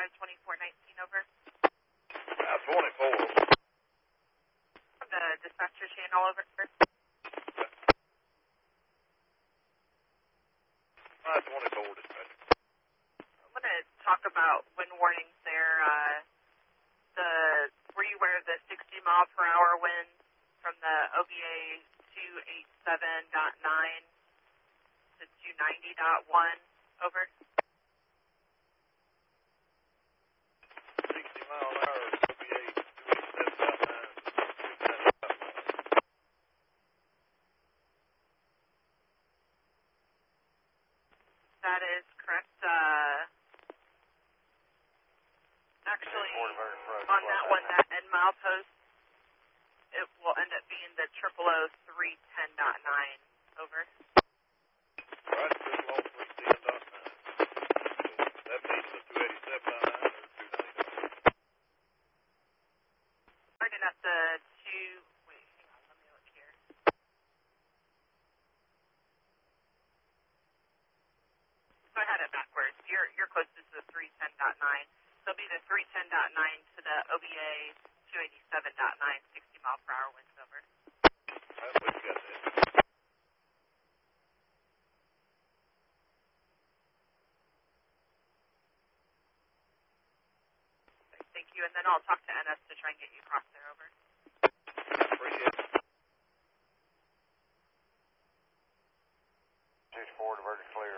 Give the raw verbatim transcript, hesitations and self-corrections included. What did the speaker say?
five twenty-four nineteen, over. five twenty-four. The dispatcher channel, over. five twenty-four, dispatcher. I'm going to talk about wind warnings there. Uh, the were you aware of the sixty mile per hour wind from the O B A two eighty-seven point nine to two ninety point one, over? sixty mile an hour, O B A two eighty-seven point nine to two ninety point one. That is correct. Uh, actually, on that one, that end mile post, it will end up being the triple O three ten point nine, over. Right, triple O three ten point nine. That means the two eighty-seven point nine or two ninety point one. Starting at the two, wait, hang on, let me look here. So I had it backwards. You're, you're closest to the three ten point nine. So it'll be the three ten point nine to the O B A two eighty-seven point nine, sixty mile per hour winds, over. Right, we got that. Thank you, and then I'll talk to N S to try and get you across there, over. Appreciate it. six four, diverted clear.